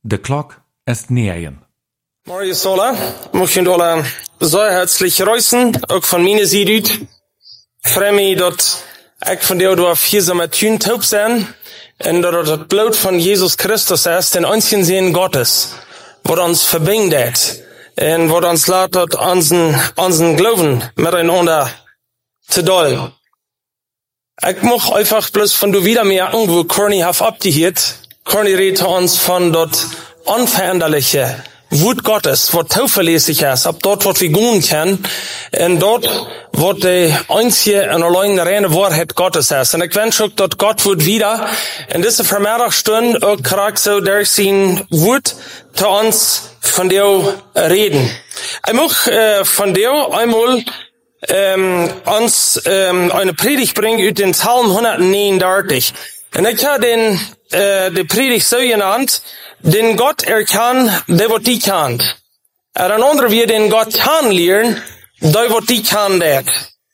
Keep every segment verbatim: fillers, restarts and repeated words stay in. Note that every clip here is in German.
De klok ist neun. Morgen Sola, möchte ich alle sehr herzlich grüßen, auch von meiner Seite. Ich freue mich, dass ich von dir auf hier so mit Tün taub sein und dass das Blut von Jesus Christus ist, den einzigen Sehen Gottes, was uns verbindet und was uns lässt, unseren, unseren Glauben miteinander zu teilen. Ich möchte einfach bloß von du wieder merken, wo Corny hat abgehört. Corny redet uns von dort unveränderliche Wut Gottes, was zuverlässig ist, ab dort, was wir gehen können, und dort, wo die einzige und allein reine Wahrheit Gottes ist. Und ich wünsche auch, dass Gott wird wieder in dieser Vermehrungsstunde auch gerade so durch sein Wut zu uns von dir reden. Ich möchte äh, von dir einmal ähm, uns ähm, eine Predigt bringen aus dem Psalm hundertneunundachtzig. Und ich habe den, äh, die Predigt so genannt, den Gott erkannt, der wird die kannt. Er ein anderer wir den Gott kann lernen, der wird die kann det.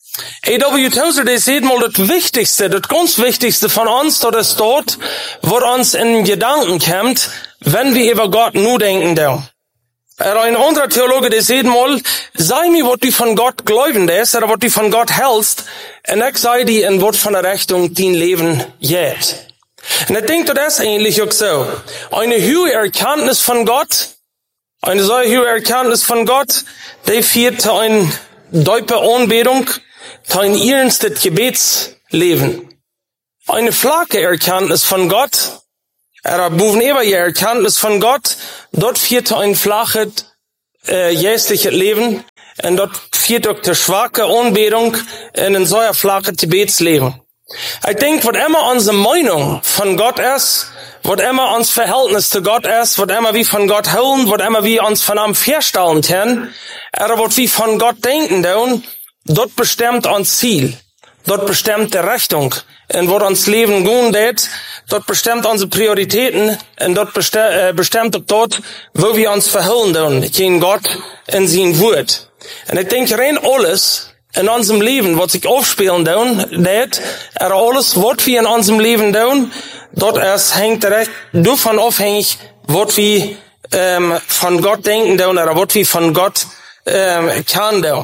A W Tozer, der sieht mal das Wichtigste, das ganz Wichtigste von uns, das ist dort, wo uns in Gedanken kommt, wenn wir über Gott nur denken da. Er ein anderer Theologe, der sieht mal, sei mir, was du von Gott glauben lässt, oder was du von Gott hältst, und ich sei dir in Wort von der Rechnung, dein Leben geht. Und ich denke, das ist eigentlich auch so. Eine hohe Erkenntnis von Gott, eine so hohe Erkenntnis von Gott, die führt zu einer tiefen Anbetung, zu einem ernstes Gebetsleben. Eine flache Erkenntnis von Gott, eine bovenebene Erkenntnis von Gott, dort führt zu einem flachen, äh, jährliches Leben, und dort führt auch zu schwache Anbetung in ein so flaches Gebetsleben. Ich denke, was immer unsere Meinung von Gott ist, was immer uns Verhältnis zu Gott ist, was immer wir von Gott hören, was immer wir uns von ihm vorstellen können, oder was wir von Gott denken tun, dort bestimmt uns Ziel, dort bestimmt die Richtung, in wo uns Leben gehen wird, dort bestimmt unsere Prioritäten, und dort bestimmt, äh, bestimmt auch dort, wo wir uns verhalten tun, gegen Gott in sein Wort. Und ich denke, rein alles, in unserem Leben, was sich aufspielen tun, das, er alles, was wir in unserem Leben tun, dort erst hängt direkt davon abhängig, was wir ähm, von Gott denken tun, oder was wir von Gott ähm, kann tun.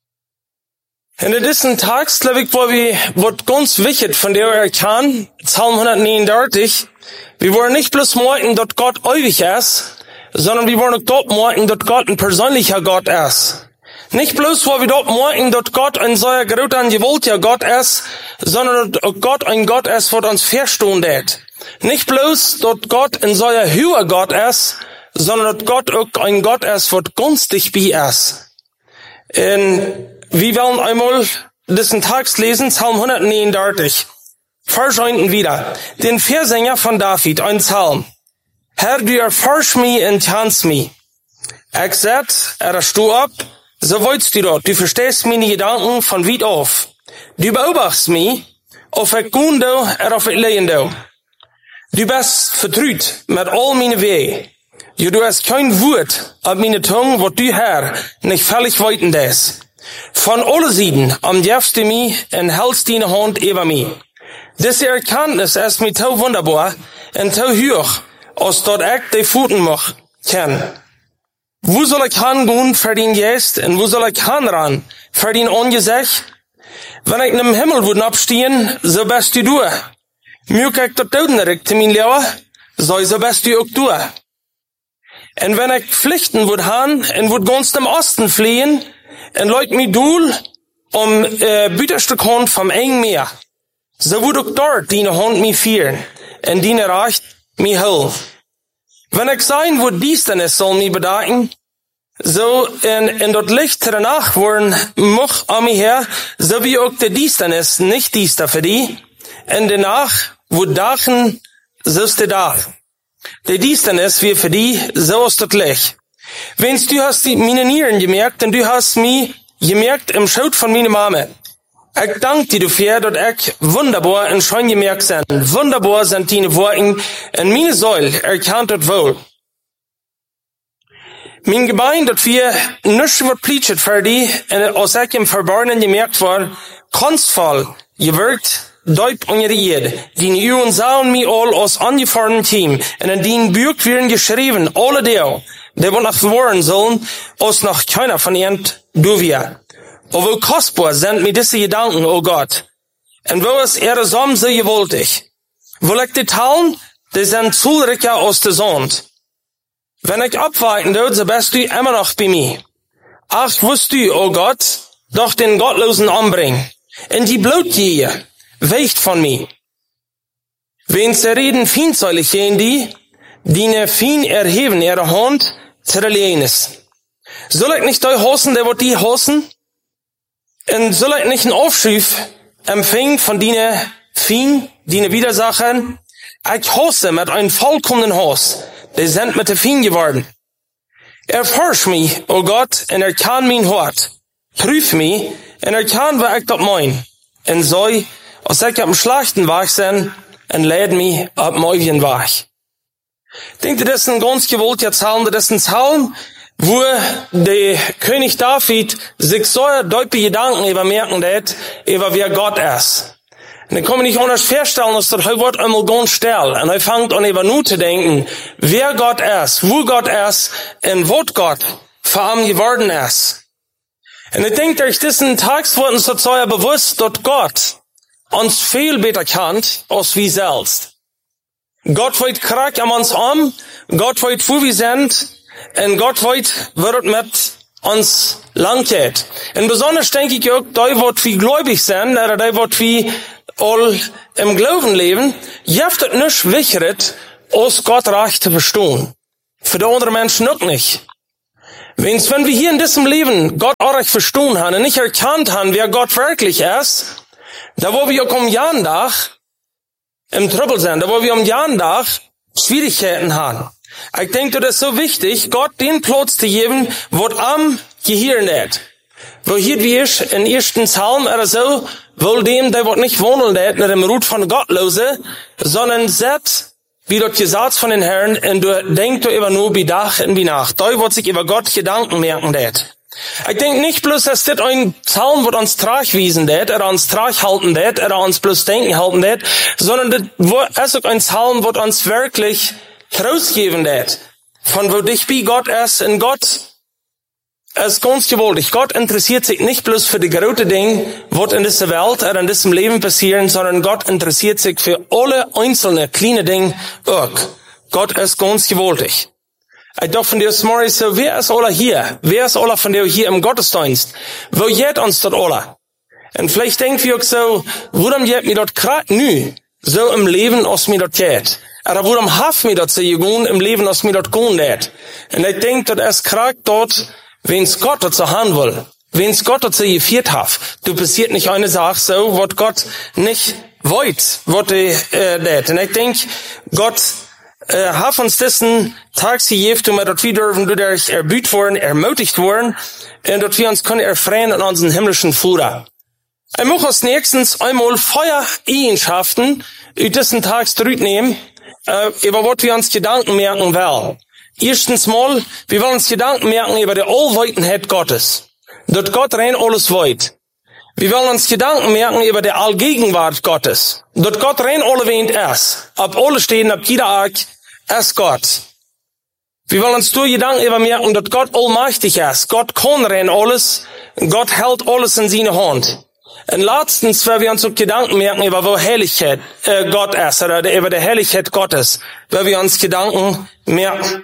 In diesem Tag, glaube ich, wo wir, was ganz wichtig von der er kann, Psalm hundertneunundachtzig, wir wollen nicht bloß merken, dass Gott ewig ist, sondern wir wollen auch dort merken, dass Gott ein persönlicher Gott ist. Nicht bloß, wo wir dort merken, dass Gott ein so großer und gewaltiger Gott ist, sondern dass Gott ein Gott ist, was uns verstehen wird. Nicht bloß, dass Gott ein so hoher Gott ist, sondern dass Gott auch ein Gott ist, was günstig bei ist. Und wir wollen einmal diesen Text lesen, Psalm hundertneunundachtzig. Vers eins wieder. Den Versänger von David, ein Psalm. Herr, du erforsch mich und kannst mich. Ich sag, er steh ab, so wolltest du dort, du verstehst meine Gedanken von weit auf. Du beobachtest mich, auf ich gehen do, er auf ich lehen do. Du bist vertraut mit all meine Wege. Ja, du hast kein Wort auf meine Zunge, wo du Herr nicht völlig weiten des. Von alle Seiten umgibst du mich und hältst deine Hand über mich. Diese Erkenntnis ist mir so wunderbar und so hoch, als dort ich die Pfoten mach kann. Wo soll ich hingehen für den Geist und wo soll ich hinran für den Angesicht? Wenn ich in den Himmel würde abstehen, so bist du du. Möge ich dort Totenrecht zu mein Leben, so, so bist du auch du. Und wenn ich Pflichten würde haben und würde ganz im Osten fliehen, und leut mich dul um äh, Büterstück Hand vom engen Meer, so würde auch dort deine Hand mich führen und deine Recht mich helfen. Wenn ich sein würde, dies denn es soll mich bedeuten, so in, in dort Licht danach worden, moch an mich her, so wie auch der dies denn es nicht dies da für die, und danach, wo dachen, so ist der da. Der dies denn es wie für die, so ist das Licht. Wenn's du hast die meine Nieren gemerkt, und du hast mich gemerkt im Schaut von meiner Mama. Ich danke dir dafür, dass ich wunderbar und schön gemerkt sind. Wunderbar sind deine Worte, und meine Säule erkannt das wohl. Mein Gebein, dass wir nichts wird pleitschet für die, und aus ich im Verborgenen gemerkt war, kunstvoll gewirkt, duip onder de erde. Die uwen zauen mi al als angefahren team. En in die Buch werden geschrieben, alle deel. Die wat nog verwoorden zullen, als nog keiner von ihnen du wir. O wo kostbar sind mir diese Gedanken, o Gott. En wo ist ihre Samen so gewaltig. Wo ich die Talen, die sind zulricher aus der Sond. Wenn ich abweichen dort, so bist du immer noch bei mir. Ach, wirst du, o Gott, doch den Gottlosen anbringen. In die Blutgier, weicht von mir. Wenn sie reden feindselig gehen die, die ne fein erheben ihre Hand, zerlienes. Soll ich nicht euch hassen, der wird die hassen? Und soll ich nicht einen Aufschrif empfängen von denen fein, die ne Widersachen? Ich hasse mit einem vollkommenen Hass. Die sind mit der fein geworden. Erforsch mich, o Gott, und erkann mein Hort. Prüf mich, und erkann, was ich dort mein. Und soll, als ich am schlechten Weg sein, und leid mich ab meinen Weg. Denkt ihr, das ist ein ganz gewollt Psalm, das ist ein Psalm, wo der König David sich so deutliche Gedanken übermerken hat, über wer Gott ist. Und dann kann man nicht anders feststellen, dass das heute wird einmal ganz still. Und er fängt an über nur zu denken, wer Gott ist, wo Gott ist, und was Gott für ihn geworden ist. Und ich denke, durch diesen Text wird uns so sehr bewusst, dass Gott uns viel besser kennt, als wir selbst. Gott weiß krank an uns an, Gott weiß, wo wir sind, und Gott weiß, wird mit uns lang geht. Und besonders denke ich auch, da wird wir gläubig sind, oder da wird wir all im Glauben leben, jeft es nicht wichtig, als Gott recht zu verstehen. Für die anderen Menschen auch nicht. Wenn's, wenn wir hier in diesem Leben Gott auch recht verstehen haben und nicht erkannt haben, wer Gott wirklich ist, da wo wir auch um jeden Tag im Trouble sind, da wo wir um jeden Tag Schwierigkeiten haben. Ich denke, das ist so wichtig, Gott den Platz zu geben, wo am Gehirn ist. Wo hier wie ich in ersten Psalm oder so, wohl dem, der wird nicht wohnen, der hat nicht im Rut von Gottlose, sondern set, wie dort gesagt von den Herren, und du denkst du über nur wie Tag und wie Nacht. Da wird sich über Gott Gedanken merken, det. Ich denke nicht bloß, dass das ein Psalm wird uns trag wiesen, det, oder uns trag halten, det, oder uns bloß denken halten, det, sondern das ist auch ein Psalm, wird uns wirklich Trost geben, det. Von wo dich wie Gott ist, in Gott, es ist ganz gewaltig. Gott interessiert sich nicht bloß für die großen Dinge, was in dieser Welt oder in diesem Leben passieren, sondern Gott interessiert sich für alle einzelne kleine Dinge auch. Gott ist ganz gewaltig. Ich dachte von dir, Smorry, so, wer ist alle hier? Wer ist alle von dir hier im Gottesdienst? Wo geht uns dort alle? Und vielleicht denkt ihr auch so, warum geht mir dort gerade nu so im Leben, als mir dort geht? Oder warum haft mir dort so gehen im Leben, als mir dort gehen geht? Und ich denke, dort ist gerade dort, wenn's Gott dazu haben will, wenn's Gott dazu geführt hat, du passiert nicht eine Sache so, was Gott nicht wollt, was er äh, und ich denke, Gott äh, hat uns diesen Tag gegeben, um dort wir dürfen, du durch erbüht worden, ermutigt worden, und dort wir uns können erfreuen an unseren himmlischen Führer. Ich möchte als nächstes einmal Feuereigenschaften über diesen Tag zurücknehmen, äh, über was wir uns Gedanken merken wollen. Erstens mal, wir wollen uns Gedanken merken über die Allweitenheit Gottes. Dort Gott rein alles weit. Wir wollen uns Gedanken merken über die Allgegenwart Gottes. Dort Gott rein alle wehnt ist. Ab alle stehen, ab jeder Ark, ist Gott. Wir wollen uns durch Gedanken über merken, dort Gott allmächtig ist. Gott kann rein alles. Gott hält alles in seine Hand. Und letztens, weil wir uns auch Gedanken merken über wo Herrlichkeit äh, Gott ist, oder über die Herrlichkeit Gottes, weil wir uns Gedanken merken.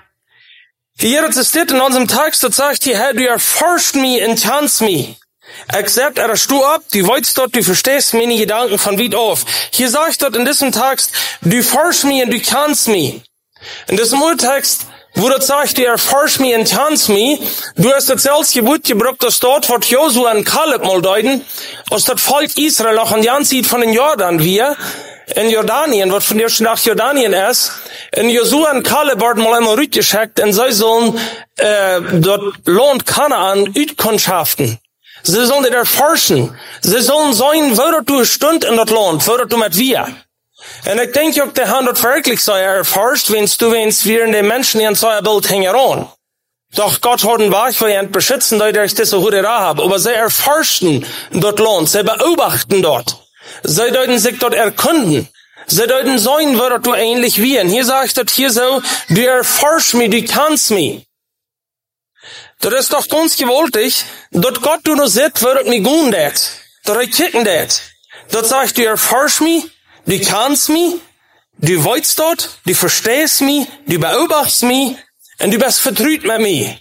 Hier ist es dit in unserem Text, das sagt hier, Herr, du erforschst mich und kennst mich. Except, er steh ab, du weißt dort, du verstehst meine Gedanken von weit auf. Hier sagt dort in diesem Text, du forschst mich und du kennst mich. In diesem Urtext, wo das sagt, du erforschst mich und kennst mich, du hast das selbst Gebot gebracht, dass dort wird Josua und Kaleb mal deuten, aus das Volk Israel auch an Jan sieht von den Jordan wir, in Jordanien, was von der nach Jordanien ist, in Josua und Kaleb werden mal einmal rückgeschickt, und sie sollen äh, dort Land Kanaan Utkundschaften. Sie sollen das erforschen. Sie sollen sein, wo dort du stund in das Land, wo dort du mit wir. Und ich denke auch, der Hand dort wirklich so erforscht, wenn's du, wenn's wir in den Menschen in so ein Bild hängen an. Doch Gott hat einen Weg, wo ihr beschützen, da ich diese Hure haben. Aber sie erforschen dort Land, sie beobachten dort. Sie deuten sich dort erkunden. Sie deuten sein, wo du ähnlich wie. Und hier sagt das hier so, du erforschst mich, du kannst mich. Das ist doch ganz gewaltig, dort Gott du noch sitzt, wo das nicht gut ist. Dort ich kicken das. Dort sagt, du erforschst mich, du kannst mich, du weißt dort, du verstehst mich, du beobachtest mich, und du bist vertraut mit mir.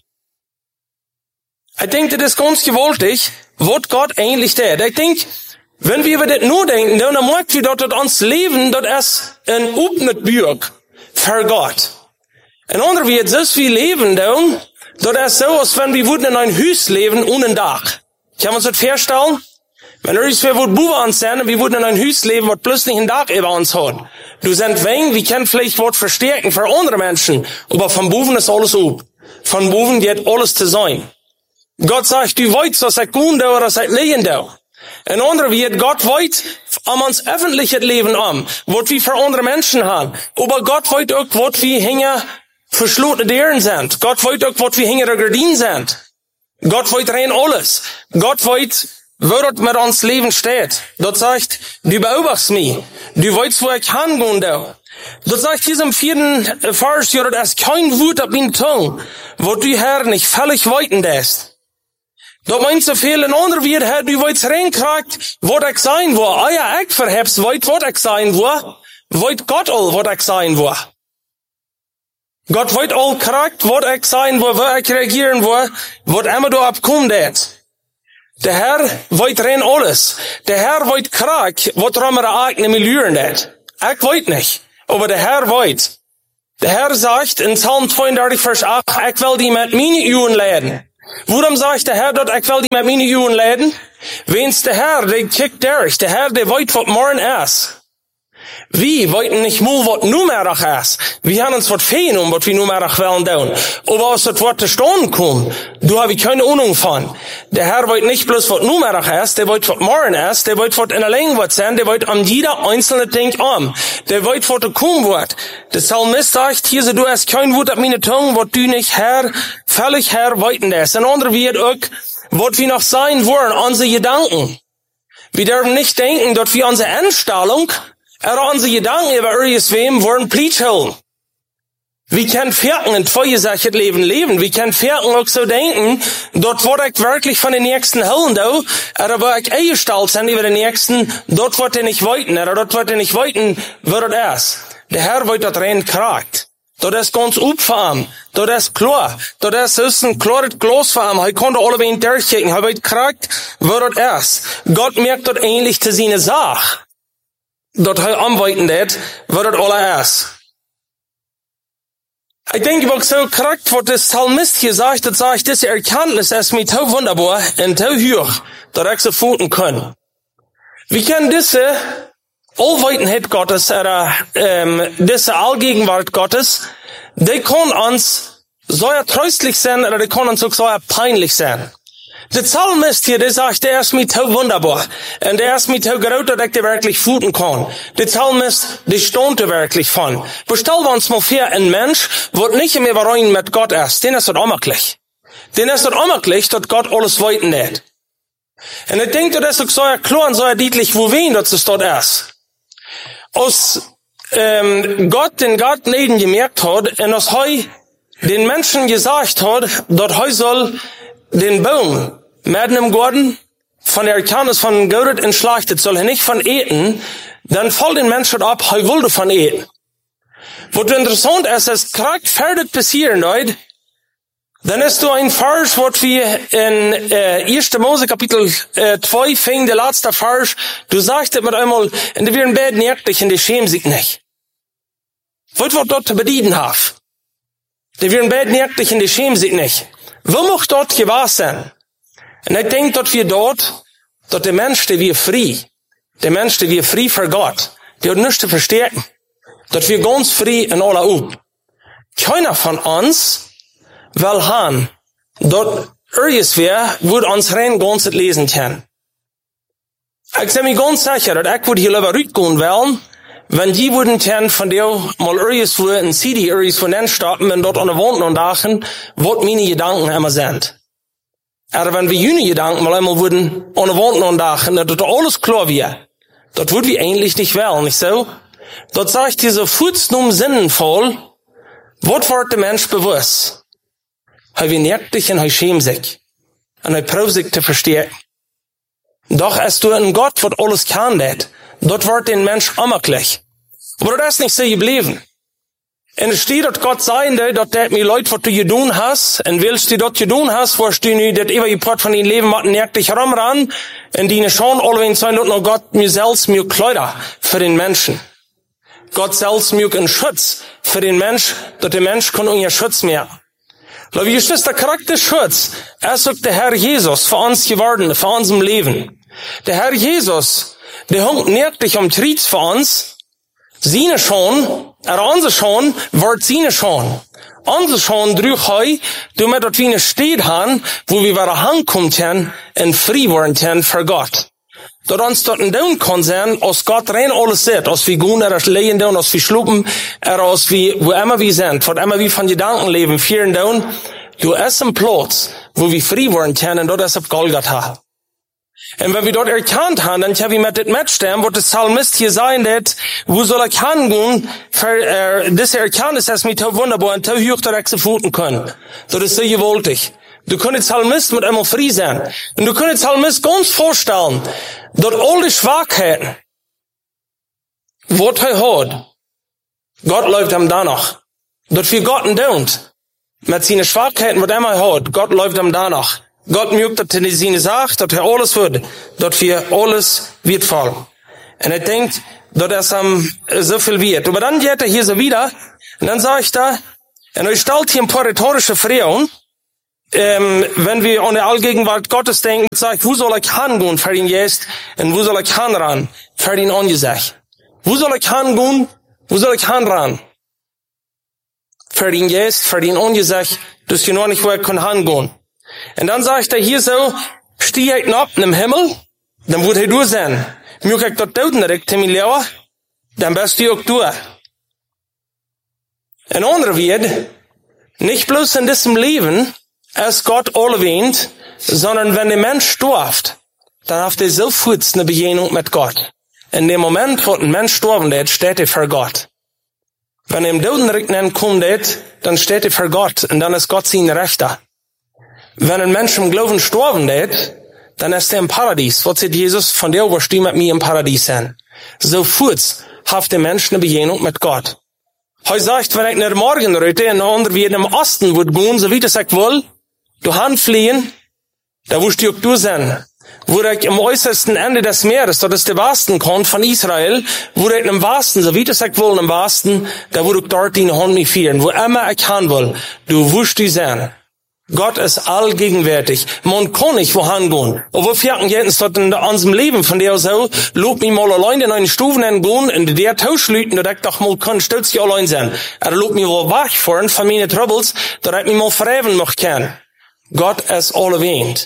Ich denke, das ist ganz gewaltig, was Gott eigentlich tut. Ich denke, wenn wir über das nur denken, dann merken wir, dass das uns Leben, das ist ein öffnet Buch für Gott. Und andere wird so viel Leben dann, das ist so, als wenn wir würden in ein Haus leben ohne Dach. Kann man sich das vorstellen? Wenn irgendwer wird Buben uns sein, wir würden in ein Haus leben, was plötzlich ein Dach über uns hat. Du sind wegen, wir können vielleicht was verstärken für andere Menschen, aber von Buben ist alles up. Von Buben geht alles zu sein. Gott sagt, du weißt, was ich tun da oder was ich lehen da. Und andere wird, Gott weiß, um uns öffentliches Leben an, was wir für andere Menschen haben. Aber Gott weiß auch, was wir hinter verschlossene Dären sind. Gott weiß auch, was wir hinter der Gardinen sind. Gott weiß rein alles. Gott weiß, wo das mit uns Leben steht. Dort sagt, du beobachtest mich. Du weißt, wo ich hingehen da. Dort sagt diesem vierten Vers, ja, das ist kein Wut auf meine Tongue, wo du Herr nicht völlig weiten lässt. Da meint so viel, ein anderer wird, Herr, du weißt reinkriegt, wo ich sein will. Ah ja, ich verheb's, weit, wo ich sein will. Weit Gott all, wo ich sein will. Gott weit all kriegt, wo ich sein will, wo ich reagieren will, wo immer du abkommt. Der Herr weit rein alles. Der Herr weit kriegt, wo er eigene Millionen hat. Ich weiß nicht, aber der Herr weiß. Der Herr sagt in Psalm zweiunddreißig, Vers acht, ich will die mit meinen Jungen leiden. Warum sagt der Herr dort, ich will die mit meinen Jungen leiden? Wenn's der Herr, der kickt durch. Der Herr, der weiß, was morgen ist. Wir wollten nicht mal, was numerig ist. Wir haben uns was fehlen, um was wir numerig wollen tun. Aber aus das Wort zu stehen kommt, da habe ich keine Ahnung von. Der Herr weiß nicht bloß, was numerig ist, der weiß, was morgen ist, der weiß, was in der Länge wird sein, der weiß an jeder einzelne Ding an. Der weiß, was da kommen wird. Der Psalmist sagt, hier, so, du hast kein Wort auf meine Tongue, was du nicht, Herr, völlig Herr, weiten das. Ein anderer wird auch, was wir noch sein wollen, unsere Gedanken. Wir dürfen nicht denken, dass wir unsere Einstellung, er unsere Gedanken über irgendwem wollen Pleitscheln. Wir können Ferken in zweigesachtes Leben leben. Wir können Ferken auch so denken, dort wird ich wirklich von den nächsten Höllen da, oder wird ich eingestellt sein über den nächsten, dort wird er nicht weiten, oder dort wird er nicht weiten, wird er erst. Der Herr wird dort rein kragt. Dort ist ganz upfarm. Dort ist klar. Dort ist, ist ein klares Glas für ihn. Er konnte alle wen durchkicken. Er wird kragt, wird dort erst. Gott merkt dort ähnlich zu seiner Sache. Dort er anweiten det, wird dort alle erst. Ich denke, was so kragt, was das Psalmist hier sagt, das sagt, diese Erkenntnis ist mir so wunderbar und so hoch, dass ich so futen kann. Wir können diese Allweitenheit Gottes, oder ähm, diese Allgegenwart Gottes, die kann uns so tröstlich sein, oder die kann uns auch so peinlich sein. Der Psalmist hier, der sagt, der ist mir so wunderbar. Und der ist mir so groß, dass ich dir wirklich futen kann. Der Psalmist, der stont er wirklich von. Bestellen wir uns mal vor, ein Mensch, wo nicht mehr rein mit Gott ist, den ist das unmöglich. Den ist das unmöglich, dass Gott alles weiten hat. Und ich denke, das ist so klar und so deutlich, wo wen das es dort ist. Aus ähm, Gott den Garten Eden gemerkt hat, und aus heu den Menschen gesagt hat, dass heu soll den Baum mitten im Garten von der Erkenntnis von Gott entschlachtet, soll er nicht von eten, dann fällt den Menschen ab, er will von eten. Was interessant ist, es kriegt fertig passieren, Leute, dann ist du ein Vers, was wir in äh, erster Mose Kapitel äh, zwei fing, der letzte Vers, du sagst mit einmal, und wir werden beide nervig und die schämen sich nicht. Was wird dort zu bedienen haben? Die werden beide nervig und die schämen sich nicht. Wo muss dort gewahr sein? Und ich denke, dass wir dort, dass der Mensch, der wir frei, der Mensch, der wir frei für Gott, der hat nichts zu verstärken, dass wir ganz frei in aller Up. Keiner von uns will haben, dort irgendwer würde uns rein ganz lesen können. Ich bin mir ganz sicher, dass ich würde hier lieber rübergehen wollen, wenn die würden können von der mal irgendwo ein C D irgendwo hinstoppen und dort an der Wand und dachen, was meine Gedanken immer sind. Aber wenn wir jene Gedanken mal einmal würden an der Wand und dachen, dass das alles klar wäre, dort wird wie ähnlich nicht wel, nicht so? Dort sagt diese Futsnum sinnvoll, wat wordt der Mensch bewusst? Hij wenert dich und hij schämt sich. Und hij probt sich zu verstehen. Doch als du ein Gott, wat alles kann, dat, dort wird den Mensch ammerlich. Aber das ist nicht so geblieben. En er steht dat Gott zeinde, dat dat mir Leute, wat du gedaan hast, en willst du dat gedaan hast, wirst du nu dat eeuwige pad van die leven wat nerkt dich herumran, en die schon alweer zijn dat nog Gott mir selbst mir Kleider für den Menschen. Gott selbst mir ein Schutz für den Mensch, dat der Mensch kann unser Schutz mehr. Aber wie ist das der Charakterschutz? Er ist auch der Herr Jesus für uns geworden, für unserem Leben. Der Herr Jesus, der hängt nerkt dich am Triez für uns, Sine schon, er onze schon, wordt sine schon. Onze schon drug hij, du met dat we een steed han, wo we waar aankomt hen, en vrij worden hen voor God. Dat ons dat een doen kan zijn, als God rein alles zit, als we gaan er leien doen, als we slopen, er als we, wo immer we zijn, wat immer we van Gedanken leven, vieren doen, du es een plaats, wo we vrij worden hen, en dat is op Golgatha. Und wenn wir dort erkannt haben, dann habe ich mit dem Matchstem, wo der Psalmist hier sein wird, wo soll ich hingehen, für äh, diese Erkenntnis, das mich so wunderbar und so hoch direkt zu Pfoten können. Das ist so gewaltig. Du kannst Psalmist mit einmal frei sein. Und du kannst Psalmist ganz vorstellen, dass alle Schwachheiten, was er hat, Gott läuft ihm danach. Dass wir Gott nicht tun, mit seinen Schwachheiten, was er immer hat, Gott läuft ihm danach. Gott mögt, dass er seine sagt, dass er alles wird, dass wir alles wird fallen. Und er denkt, dass er um, so viel wird. Aber dann geht er hier so wieder, und dann sagt er, und er stellt hier ein paar rhetorische Fragen, ähm, wenn wir an die Allgegenwart Gottes denken, sagt, wo soll ich hingehen für ihn jetzt, und wo soll ich hinran für ihn angesagt? Wo soll ich hingehen, wo soll ich hinran? Für ihn jetzt, für ihn angesagt, dass ich noch nicht, wo ich kann hingehen. Und dann sagt er hier so, steh ich ab in den Himmel, dann wird er du sein. Mög ich dort Toten direkt in mein Leben, dann bist du auch du. Ein anderer wird, nicht bloß in diesem Leben, als Gott erwähnt, sondern wenn der Mensch stirbt, dann hat er sofort eine Begegnung mit Gott. In dem Moment, wo ein Mensch sterben wird, steht er vor Gott. Wenn er im Totenreich kommt, dann steht er vor Gott, und dann ist Gott sein Rechter. Wenn ein Mensch im Glauben sterben wird, dann ist er im Paradies. Was sagt Jesus? Von der wirst du mit mir im Paradies sein. Sofort hat der Mensch eine Begegnung mit Gott. Er sagt, wenn ich nach morgen rüte, und der andere wie in dem Osten wird gehen, so wie das ich will, du handfliehen, da wirst du auch du sein. Wo ich im äußersten Ende des Meeres, das ist der Westen kommt von Israel, wo ich im Westen, so wie das ich will, im Westen, da würde ich dort die Hand mich führen. Wo immer ich kann will, du wirst du sein. Gott ist allgegenwärtig. Man kann nicht wohin gehen. Und wir fährten jetzt dort in unserem Leben, von der so, lob mich mal allein in einen Stufen gehen, in der Tauschlüten, da ich doch mal kann, stolz ich allein sein. Er lobt mich wohl wach fahren von meinen Troubles, da ich mich mal verheben noch kann. Gott ist allerwähnt.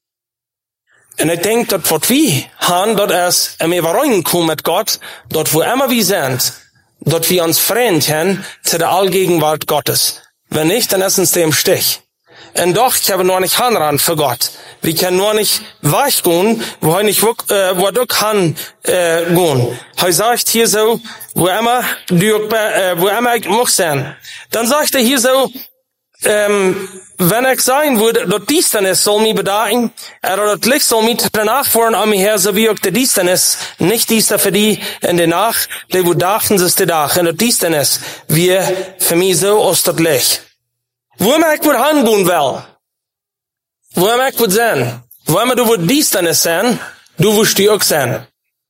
Und ich denke, dass was wir haben, dass es im Übereinkommen kommen mit Gott, dort wo immer wir sind, dort wir uns fremd haben, zu der Allgegenwart Gottes. Wenn nicht, dann ist uns der im Stich. Und doch, ich habe noch nicht Hanran für Gott. Wir können nur nicht weichgehen, wo er nicht, äh, wo du kann, äh, gehen. Er sagt hier so, wo immer du, äh, wo immer ich muss sein. Dann sagt er hier so, ähm, wenn ich sein würde, dort Dienstnis soll mich bedagen, oder dort Licht soll mich danach fahren an mir her, so wie auch der Dienstnis, nicht dies für die in der Nacht, die wo dachten, ist der Tag, und dort Dienstnis, wie für mich so aus dort Licht. Wo immer ich würde hingehen will, wo immer ich würde sein, wo immer du würd dies dann sein, du wirst die auch sein.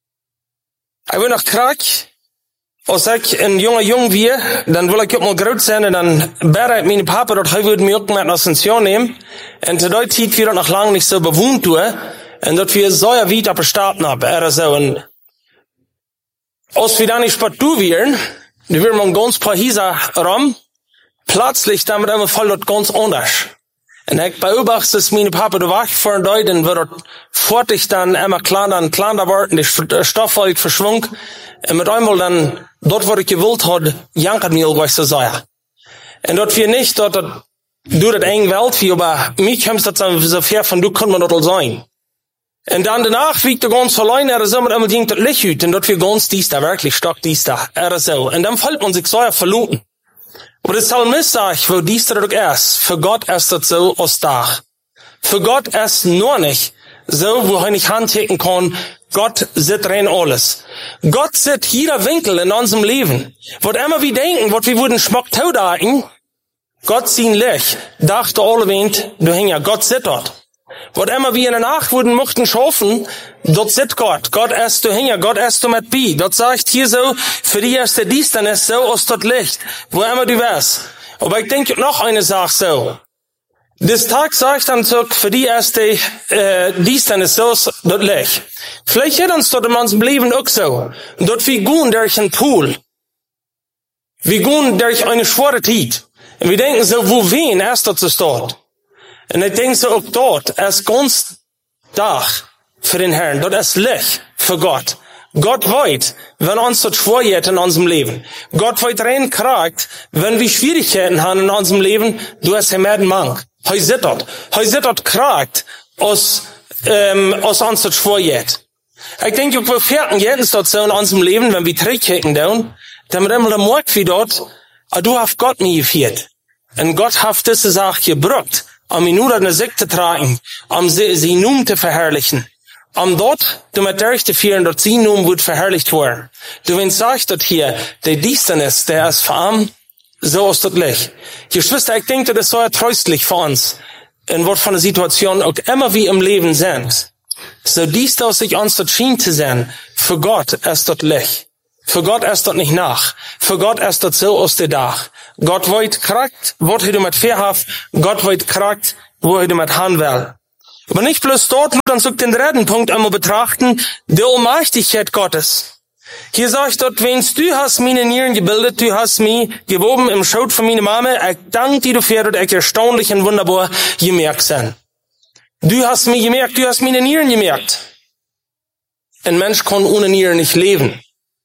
Ich will noch krank, als ich ein junger Jung wir, dann will ich auch mal groß sein, und dann wäre meine Papa dort, er würde mich auch mit in Ascension nehmen, und zu der Zeit wir dort noch lange nicht so bewohnt tun, und dort wir so ja wieder bestarten haben, er so, und als wir dann nicht spät du wären, die würden wir ganz paar Hieser rum, plötzlich, dann wird immer voll dort ganz anders. Und ich beobachte, dass meine Papa da wach vor dort, und wird dort fortig dann immer kleiner und kleiner worden, die Stoffwolke verschwung, und mit einmal dann, dort, wo ich gewollt hat, jankert mir irgendwas so sehr. Und dort wir nicht, dort, dort du das eng Welt wie, aber mich kommst das so fair von, du kannst man dort all sein. En dan danach wiegt er ganz allein, er so mit unbedingt das Licht uit. Und dort wir ganz dies da, wirklich stark dies da, er so. Und dann fällt man sich so verluten. Aber der Psalmist sagt, wo dies da doch ist, für Gott ist das so aus Dach. Für Gott ist nur nicht so, wo er nicht handhaken kann, Gott sieht rein alles. Gott sieht jeder Winkel in unserem Leben. Was immer wir denken, was wir würden schmuck taudaten, Gott sieht Licht, dachte alle Wind, du häng ja, Gott sieht dort. Was immer wir in der Nacht würden möchten schaffen, dort sieht Gott. Gott ist du hinja, Gott ist du mit bi. Dort sagt hier so, für die erste dies, dann ist so aus dort Licht, wo immer du wärst. Aber ich denke noch eine Sache so. Das Tag sagt dann so, für die erste äh, dies, dann ist so aus dort Licht. Vielleicht hat uns dort in unserem Leben auch so. Und dort wir gehen durch einen Pool. Wir gehen durch eine schwere Zeit. Und wir denken so, wo wen erst dort ist dort. Und ich denke so, auch dort ist ganz Dach für den Herrn. Dort ist Licht für Gott. Gott weiß, wenn uns das schwer in unserem Leben. Gott weiß rein kriegt, wenn wir Schwierigkeiten haben in unserem Leben, du hast ja mehr den Mank. Heu sieht dort. Heu sieht dort kriegt aus, ähm, aus uns das schwer. Ich denke, wir fährten jetzt dort so in unserem Leben, wenn wir zurückkicken dann, damit immer der Mord wie dort, aber du hast Gott nie geführt. Und Gott hat diese Sache gebrückt. Um ihn nur eine Sieg zu tragen, um sie, sie nun zu verherrlichen. Um dort, du mit der zu führen, dort sie nun wird verherrlicht worden. Du, wenn sagst dort hier, der Diensten ist, der ist verarmt, so ist das Licht. Geschwister, ich denke, das ist so tröstlich für uns, in was von der Situation auch immer wie im Leben sind. So dies, dass sich uns dort schien zu sein, für Gott ist dort Licht. Für Gott ist dort nicht nach. Für Gott ist dort so aus der Dach. Gott wollt kragt, wo er du mit Verhaft, Gott wollt kragt, wo er du mit Hand will. Aber nicht bloß dort, nur dann den dritten Punkt einmal betrachten, die Allmächtigkeit Gottes. Hier sagt dort, wenn's du hast meine Nieren gebildet, du hast mich gewoben im Schoot von meiner Mama, ich danke dir dafür, dass ich erstaunlich und wunderbar gemerkt sein. Du hast mich gemerkt, du hast meine Nieren gemerkt. Ein Mensch kann ohne Nieren nicht leben.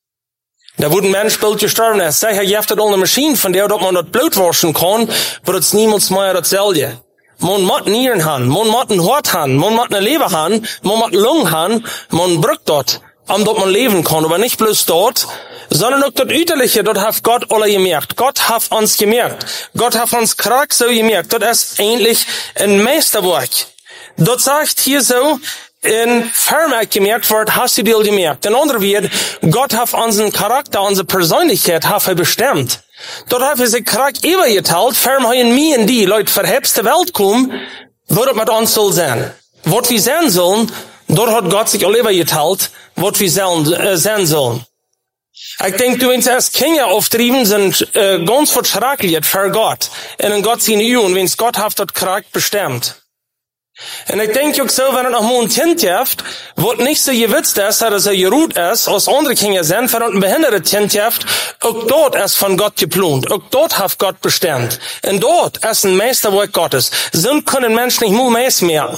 Da wurde ein Mensch bald gestorben, er sagt, er jeft eine Maschine, von der man das Blut waschen kann, aber es niemals mehr dasselbe. Man muss Nieren haben, man muss ein Hort haben, man muss eine Leber haben, man muss Lungen haben, man brückt dort, um dort man leben kann, aber nicht bloß dort, sondern auch dort Üterliche, dort hat Gott alle gemerkt. Gott hat uns gemerkt. Gott hat uns krank so gemerkt. Dort ist eigentlich ein Meisterwerk. Dort sagt hier so, in Vermerk gemerkt wird, hast du dir gemerkt. In anderen Worten, Gott hat unseren Charakter, unsere Persönlichkeit hat er bestimmt. Dort hat er sich Charakter übergeteilt, ferm in mir und die Leute verhebst der Welt kommen, wird mit uns soll sein. Was wir sein sollen, dort hat Gott sich alle übergeteilt, was wir sein, äh, sein sollen. Ich denke, du, wenn es erst Kinder auftrieben sind, äh, ganz verschrecklich für Gott. Und Gott seine Uhr, und wenn es Gott hat, dort Charakter bestimmt. Und ich denke auch so, wenn er noch mal ein Kind jaft, wo nicht so gewitzt ist, dass er so geruht ist, als andere Kinder sind, wenn er ein behindertes Kind jaft, auch dort ist von Gott geplant, auch dort hat Gott bestimmt. Und dort ist ein Meisterwerk Gottes. So können Menschen nicht mehr mehr.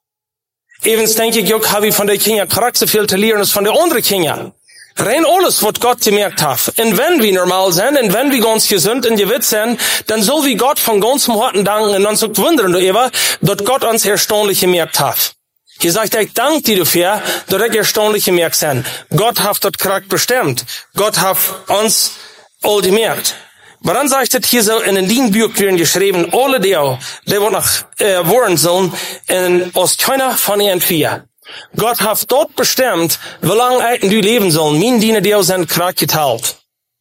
Evens denke ich auch, habe ich von den Kindern Charakter viel zu lernen als von den anderen Kindern. Rein alles, was Gott gemerkt hat. Und wenn wir normal sind, und wenn wir ganz gesund und gewitzt sind, dann soll wir Gott von ganzem Herzen danken und uns auch wundern, dass Gott uns erstaunlich gemerkt hat. Hier sagt er, ich danke dir dafür, dass ich erstaunlich gemerkt sind. Gott hat dort Charakter bestimmt. Gott hat uns all gemerkt. Aber dann sagt er hier so, in den Dienbüchern geschrieben, alle die, die wo noch äh, wohren sollen, in aus keiner von ihnen vier. Gott hat dort bestimmt, wie lange Eiten du leben sollen. Meine Diener, die sind krank geteilt.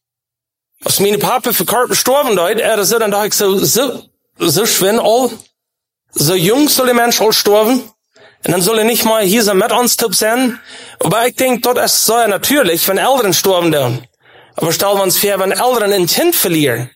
Als meine Papa für Kart gestorben dort, er so, dann dachte ich so, so, so schwinn all, so jung soll der Mensch all sterben. Und dann soll er nicht mal hier so mit uns Tipp sein. Aber ich denke, dort ist es so natürlich, wenn Eltern sterben dann. Aber stellen wir uns vor, wenn Eltern ein Kind verlieren.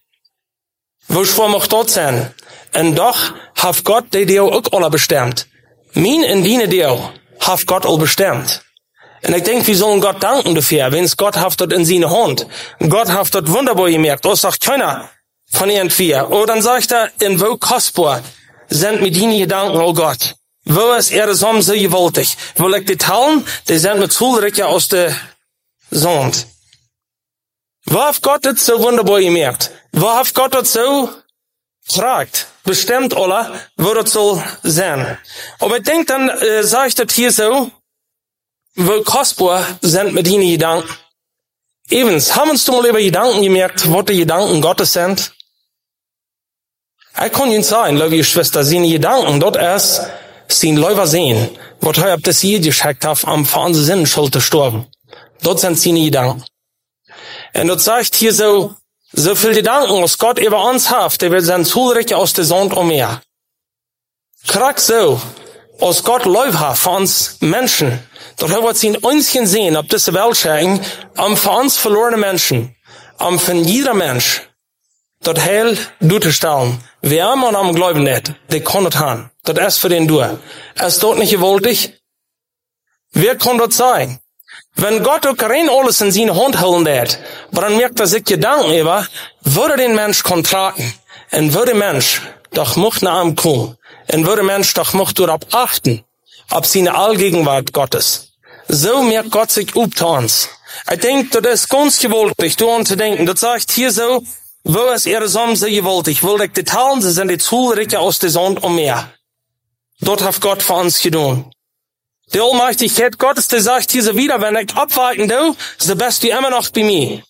Wo schwer mag dort sein? Und doch hat Gott die Dio auch alle bestimmt. Mein und deine Dio hat Gott all bestimmt. Und ich denke, wir sollen Gott danken dafür, wenn es Gott hat dort in seine Hand. Gott hat dort wunderbar gemerkt. Das sagt keiner von ihren vier. Oder dann sagt er, in wo kostbar sind mir deine Gedanken, oh Gott. Wo ist er so so gewaltig? Wo liegt die Taulen? Die sind mit Zulricke aus der Sand. Wo hat Gott das so wunderbar gemerkt? Wo hat Gott das so fragt, bestimmt alle, wo das soll sein. Aber ich denke, dann äh, sage ich das hier so, wie kostbar sind mit deinen Gedanken. Evens, haben uns du mal über Gedanken gemerkt, was die Gedanken Gottes sind? Ich kann Ihnen sagen, liebe Schwester, seine Gedanken, dort erst, sind Leute sehen, was er ab das hier geschickt hat, am Fernsehen sind, schuld gestorben. Dort sind seine Gedanken. Und dort sagt hier so, so viel Gedanken, was Gott über uns hat, der wird sein Zulrich aus der Sonne und mehr. Krack so, was Gott Leib hat für uns Menschen, dort haben wir sie in uns sehen, ob diese Welt schauen, am für uns verlorene Menschen, am für jeder Mensch, dort heil durchzustellen. Wer man am Glauben nicht, der kann das haben. Das ist für den du. Es ist dort nicht gewollt. Wer kann das sein? Wenn Gott auch rein alles in seine Hand holen wird, aber dann merkt er sich Gedanken über, würde den Mensch kontraken, und würde Mensch doch mocht nach ihm kommen, und würde Mensch doch mocht darauf achten, auf seine Allgegenwart Gottes. So merkt Gott sich up zu uns. Ich denke, das ist ganz gewollt, du an zu denken. Das sagt hier so, wo es ihre Sonne so gewollt. Ich will dich teilen, sie sind die Zulricke aus der Sonne und mehr. Dort hat Gott für uns getan. Die Allmächtigkeit Gottes, der sagt hier so wieder, wenn ich abwarten du, so bist du immer noch bei mir.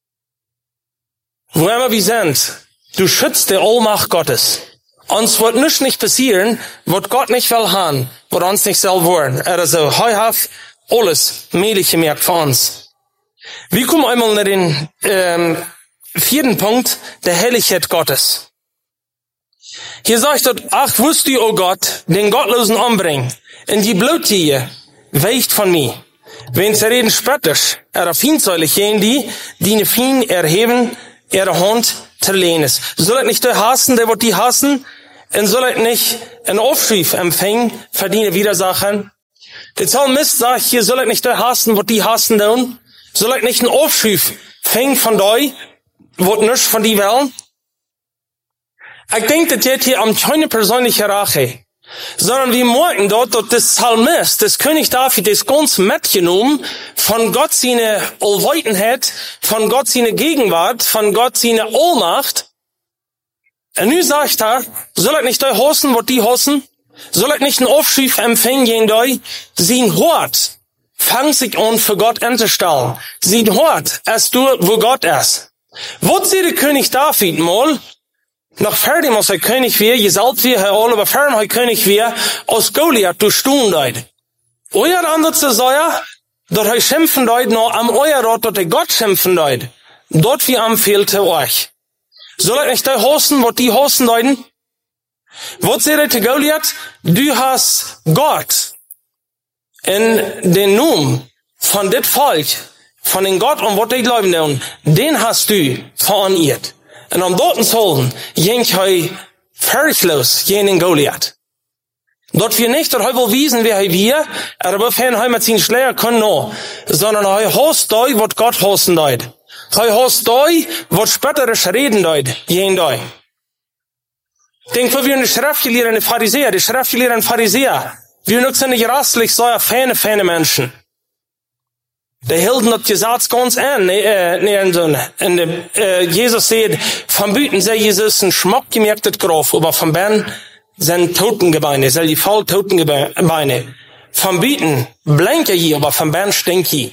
Wo immer wir sind, du schützt die Allmacht Gottes. Uns wird nichts nicht passieren, was Gott nicht will haben, was uns nicht soll wollen. Er ist so heuhaft alles mögliche merkt für uns. Wir kommen einmal nach den ähm, vierten Punkt, der Heiligkeit Gottes. Hier sagt dort, ach, wusst du, oh Gott, den Gottlosen umbringen. Und die Bluttiere weicht von mir. Wenn sie reden spöttisch, er feinsäulig gehen die, die ne Fein erheben, ihre Hand zu lehnen. Soll ich nicht der hassen, der wird die hassen? Und soll ich nicht einen Aufschrieb empfangen, verdiene Widersachen? Der Psalmist sagt hier, soll ich nicht der hassen, wird die hassen tun? Soll ich nicht einen Aufschrieb fängen von doi, wird nicht von die wollen? Ich denke, das geht hier um keine persönliche Rache. Sondern wir merken dort, dass das Psalmist, das König David, das ganz mitgenommen von Gott seine Allweitenheit, von Gott seine Gegenwart, von Gott seine Allmacht. Und nun sagt er, soll ich nicht da hossen, was die hossen? Soll ich nicht einen Aufschrieb empfangen gehen da? Sie hört, fang sich an für Gott anzustellen. Sie hört, erst du, wo Gott ist. Wo sieht der König David mal? Nach fertig muss er König wir, gesalbt wir, Herr Ole, aber fertig er König wir, aus Goliath du stund deut. Euer andere zu sagen, dort er schimpfen deut, noch am euer Ort, dort er Gott schimpfen deut. Dort wie am fehlte euch. Soll ich nicht da hosten, wo die hosten deuten? Wo seht ihr Goliath? Du hast Gott in den Numm von dit Volk, von den Gott und wat die glauben tun, den hast du veraniert. Und am dorten Zolen ging hei furchtlos gegen Goliath. Dort wir nicht, dort hei wohl wiesen, wie hei wir, aber wenn hei mit seinen Schläger können no, sondern hei host doi, wat Gott hosten deut. Hei host doi, wat spötterisch reden deut, gegen doi. Denk, wir eine Schriftgelehrte, eine Pharisäer, die Schriftgelehrte, ein Pharisäer. Wir sind nicht rastlich, so ja, feine, feine Menschen. Die hielten das Gesetz ganz an, ne, äh, ne, in so, in dem, äh, Jesus sagt, von Büten sei Jesus ein Schmuck gemerktes Graf, aber von Ben sind Totengebeine, sei die voll Totengebeine. Von Büten blinke je, aber von Ben stinkt je.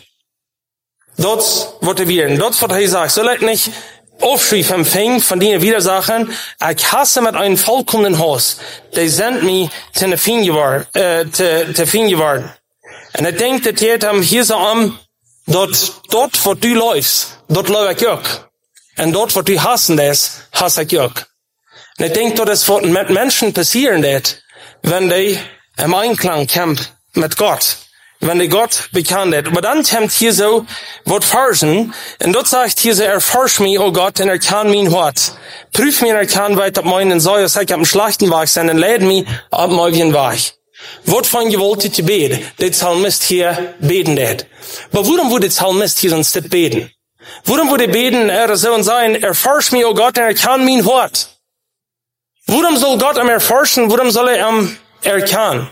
Dort wird er wieder, dort wird er sagen, soll ich nicht Aufschrieb empfängen von denen Widersachen, ich hasse mit einem vollkommenen Haus, die sind mir zu ne Fin geworden, äh, zu, zu Fin geworden. Und ich denke, dass die haben hier so am, dort, dort, wo du läufst, dort läuft ich auch. Und dort, wo du hassen das, hasse ich auch. Und ich denke, dass es mit Menschen passieren wird, wenn die im Einklang kämpfen mit Gott. Wenn die Gott bekannt hat. Aber dann kommt hier so, wird forschen, und dort sagt hier so, erforsch mich, oh Gott, und erkann mein Wort. Prüf mir, erkann weit ab meinen Säuer, sag ich, ab dem schlechten Weg sein, und lädt mich ab dem ewigen Weg. Wort von gewollt zu beten, der Psalmist hier beten hat. Aber warum würde der Psalmist hier sonst nicht beten? Warum würde er beten, er soll sein, erforsch mich, oh Gott, und erkann mein Wort? Warum soll Gott am erforschen, warum soll er am erkennen?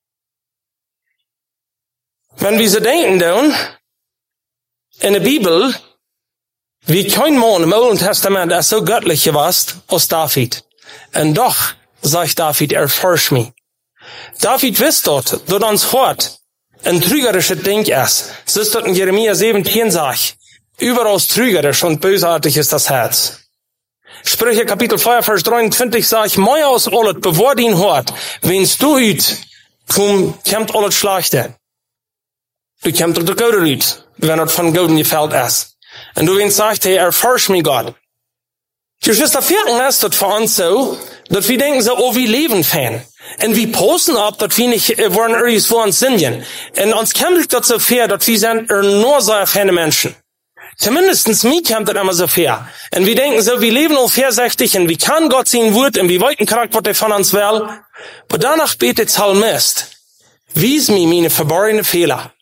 Wenn wir so denken, dann, in der Bibel, wie kein Mann im Alten Testament ist so göttlich gewesen als David. Und doch, sagt David, erforsch mich. David wisst dort, dort uns hört, ein trügerisches Ding ist. So ist dort in Jeremia siebzehn sagt, überaus trügerisch und bösartig ist das Herz. Sprüche Kapitel vier, Vers dreiundzwanzig sagt, Meier aus Ollet, bevor ihn hört, wenn's du üt, komm, kämmt Ollet schlechte. Du kämmt der Gode üt, wenn er von Goden gefällt ist. Und du wenn's sagt, hey, erforsch mich Gott. Geschwister, vierten ist das für uns so, dass wir denken so, oh, wir leben fan. Und wir posten ab, dass wir nicht, äh, wollen irgendwo uns singen. Und uns kämpft das so fair, dass wir sind nur so ferne Menschen. Zumindestens mir kommt das immer so fair. Und wir denken so, wir leben auch viersechzig und wie kann Gott sein Wort und wie weit ein Charakter, was er von uns will. Aber danach betet Psalmist, wies mir meine verborgenen Fehler.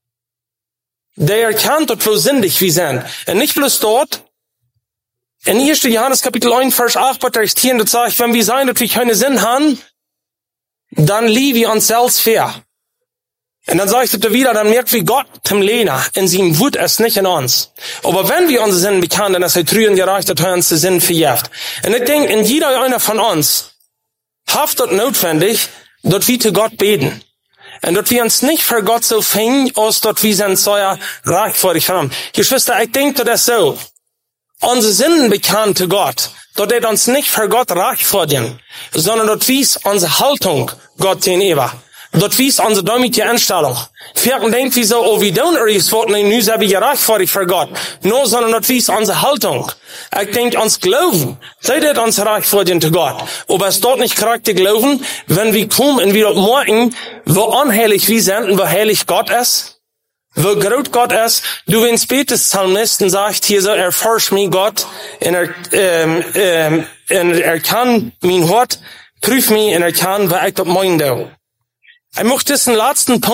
Der erkannt, dass wo sündig wir sind. Und nicht bloß dort. In ersten Johannes Kapitel eins, Vers acht, wird er stehen, das sagt, wenn wir sagen, dass wir keine Sinn haben, dann lieben wir uns selbst fair. Und dann sagt er wieder, dann merkt wie Gott dem Lehner, in seinem Wut es nicht in uns. Aber wenn wir unsere Sinn bekennen, dann ist er trügen gereicht, dass er uns den Sinn verjährt. Und ich denke, in jeder einer von uns haftet notwendig, dass wir zu Gott beten. Und dass wir uns nicht für Gott so fingen, als dass wir sind so ja reichvorig haben. Geschwister, ich denke, das ist so. Unsere Sünden bekannt zu Gott, dass er uns nicht für Gott reichvordern, sondern dass wir unsere Haltung Gott gegenüber. Dat wies onze dämliche Einstellung. Vierten denkt wie so, oh, wir tun irgendwas, was nu sind wir reichvorig für Gott. No, sondern dat wies unsere Haltung. Ich denke, uns Glauben, seid ihr uns reichvorig zu Gott. Aber es dort nicht korrekte Glauben, wenn wir kommen und wir dort morgen, wo unheilig wir sind und wo heilig Gott ist, wo groß Gott ist, du wenn spätestens Psalmisten sagt, hier so, erforsch mich Gott, und er, ähm, ähm, und er kann mein Hort, prüf mich, und er kann, was ich dort mein do. Ich möchte diesen letzten Punkt